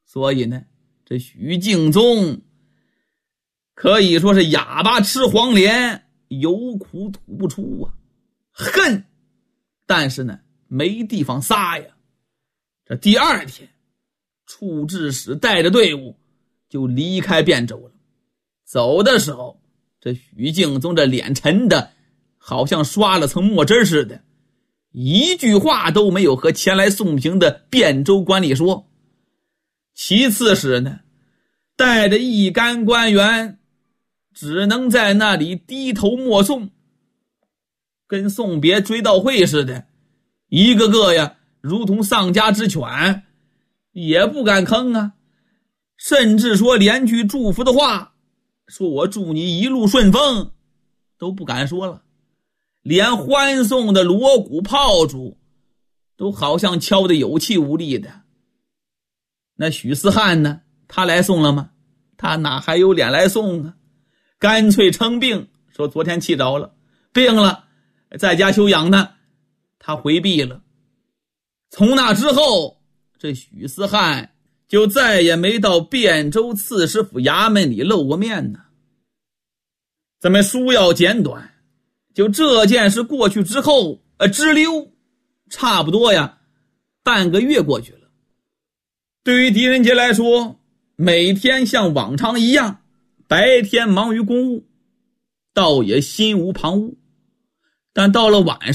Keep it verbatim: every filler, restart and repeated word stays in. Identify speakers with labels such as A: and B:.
A: 所以呢，这许敬宗可以说是哑巴吃黄连，有苦吐不出啊，恨，但是呢没地方撒呀。这第二天，处置使带着队伍就离开汴州了。走的时候，这许敬宗这脸沉的好像刷了层墨汁似的，一句话都没有和前来送行的汴州官吏说。其次是呢，带着一干官员只能在那里低头默诵，跟送别追悼会似的，一个个呀如同丧家之犬，也不敢吭啊，甚至说连句祝福的话，说我祝你一路顺风，都不敢说了。连欢送的锣鼓炮竹都好像敲得有气无力的。那许思翰呢，他来送了吗？他哪还有脸来送啊？干脆称病，说昨天气着了，病了，在家休养呢，他回避了。从那之后，这许思翰就再也没到汴州刺史府衙门里露过面呢。咱们书要简短，就这件事过去之后，呃，支溜，差不多呀，半个月过去了。对于狄仁杰来说，每天像往常一样，白天忙于公务，倒也心无旁骛。但到了晚